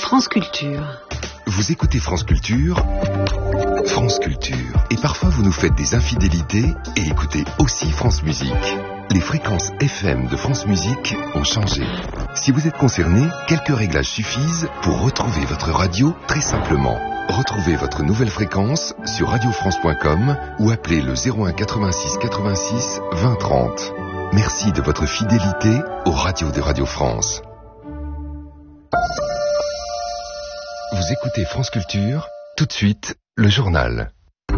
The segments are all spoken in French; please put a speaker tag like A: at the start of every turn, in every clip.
A: France Culture.
B: Vous écoutez France Culture, France Culture. Et parfois vous nous faites des infidélités et écoutez aussi France Musique. Les fréquences FM de France Musique ont changé. Si vous êtes concerné, quelques réglages suffisent pour retrouver votre radio très simplement. Retrouvez votre nouvelle fréquence sur radiofrance.com ou appelez le 01 86 86 20 30. Merci de votre fidélité aux radios de Radio France. Vous écoutez France Culture, tout de suite, le journal.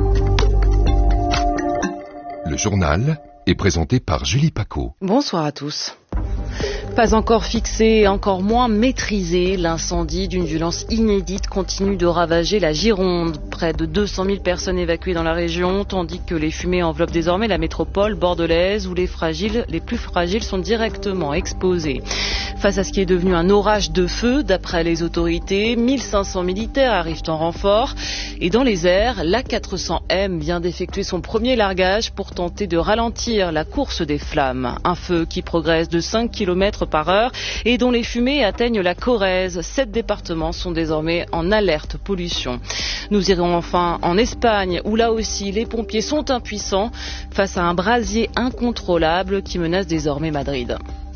B: Le journal est présenté par Julie Paco.
C: Bonsoir à tous. Pas encore fixé, encore moins maîtrisé, l'incendie d'une violence inédite continue de ravager la Gironde. Près de 200 000 personnes évacuées dans la région, tandis que les fumées enveloppent désormais la métropole bordelaise où les plus fragiles sont directement exposés. Face à ce qui est devenu un orage de feu, d'après les autorités, 1500 militaires arrivent en renfort. Et dans les airs, l'A400M vient d'effectuer son premier largage pour tenter de ralentir la course des flammes. Un feu qui progresse de 5 km par heure et dont les fumées atteignent la Corrèze. 7 départements sont désormais en alerte pollution. Nous irons enfin en Espagne où là aussi les pompiers sont impuissants face à un brasier incontrôlable qui menace désormais Madrid.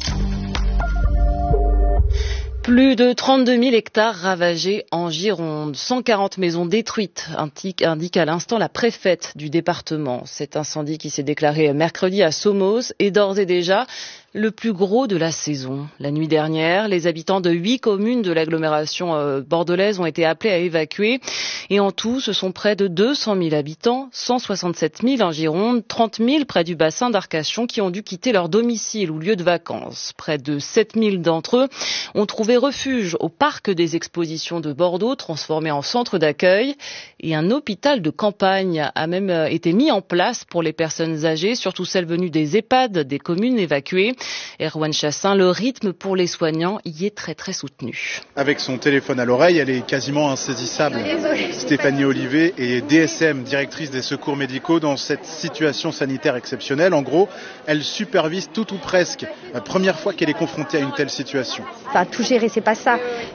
C: Plus de 32 000 hectares ravagés en Gironde, 140 maisons détruites, indique à l'instant la préfète du département. Cet incendie qui s'est déclaré mercredi à Somos est d'ores et déjà le plus gros de la saison. La nuit dernière, les habitants de 8 communes de l'agglomération bordelaise ont été appelés à évacuer. Et en tout, ce sont près de 200 000 habitants, 167 000 en Gironde, 30 000 près du bassin d'Arcachon qui ont dû quitter leur domicile ou lieu de vacances. Près de 7 000 d'entre eux ont trouvé refuge au parc des expositions de Bordeaux, transformé en centre d'accueil. Et un hôpital de campagne a même été mis en place pour les personnes âgées, surtout celles venues des EHPAD, des communes évacuées. Erwan Chassin, le rythme pour les soignants y est très très soutenu.
D: Avec son téléphone à l'oreille, elle est quasiment insaisissable. Stéphanie Olivet est DSM, directrice des secours médicaux dans cette situation sanitaire exceptionnelle. En gros, elle supervise tout ou presque. La première fois qu'elle est confrontée à une telle situation.
E: Enfin, tout gérer, c'est pas ça.